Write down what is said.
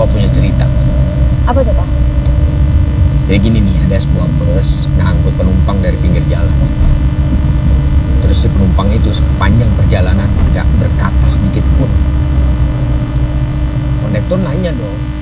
Bapak punya cerita. Apa tuh, Pak? Jadi gini nih, ada sebuah bus ngangkut penumpang dari pinggir jalan. Terus si penumpang itu sepanjang perjalanan gak berkata sedikit pun. Kondektur nanya dong,